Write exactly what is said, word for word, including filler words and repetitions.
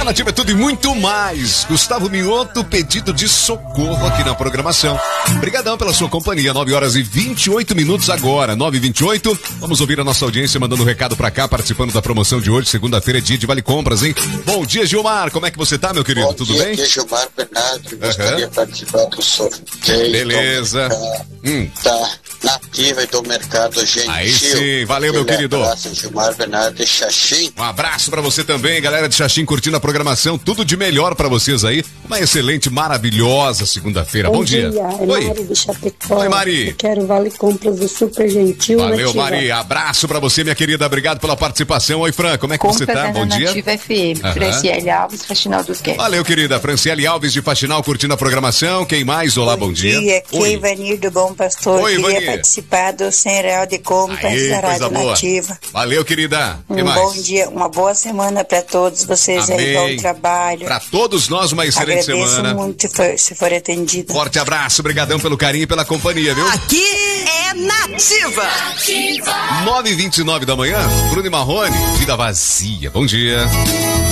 A Nativa é tudo e muito mais. Gustavo Mioto, pedido de socorro aqui na programação. Obrigadão pela sua companhia. nove horas e vinte e oito minutos agora. nove e vinte e oito. Vamos ouvir a nossa audiência mandando um recado pra cá, participando da promoção de hoje. Segunda-feira é dia de Vale Compras, hein? Bom dia, Gilmar. Como é que você tá, meu querido? Bom tudo dia, bem? Bom dia, Gilmar Bernardo. Gostaria de uhum. participar do sorteio. Beleza. Hum. Da Nativa e do Mercado Gentil. Aí sim. Valeu, meu querido. Um abraço, Gilmar Bernardo de Xaxim. Um abraço pra você também, galera de Xaxim, curtindo a programação. Tudo de melhor pra vocês aí. Uma excelente, maravilhosa segunda-feira. Bom, Bom dia. dia. É Oi. Mari de Chapecó. Oi, Mari. Eu quero Vale Compras do Super Gentil. Valeu, Nativa. Mari. Abraço pra você, minha querida. Obrigado pela participação. Oi, Fran. Como é que Compras você tá? É Bom dia. Nativa F M. Uhum. Franciele Alves, Faxinal dos Guedes. Valeu, querida. Franciele Alves de Faxinal, curtindo a programação. Quem mais? Olá, bom, bom dia. dia. Aqui é Ivanir do Bom Pastor. Oi, Queria Ivanir. participar do cem real de compras Aê, da Rádio boa. Nativa. Valeu, querida. Um que mais? bom dia, uma boa semana para todos vocês. Amém. Aí, bom trabalho. Para todos nós, uma excelente Agradeço semana. muito se for, se for atendida. Forte abraço, obrigadão pelo carinho e pela companhia, viu? Aqui é Nativa. nove e vinte e nove da manhã, Bruno e Marrone, Vida Vazia. Bom dia.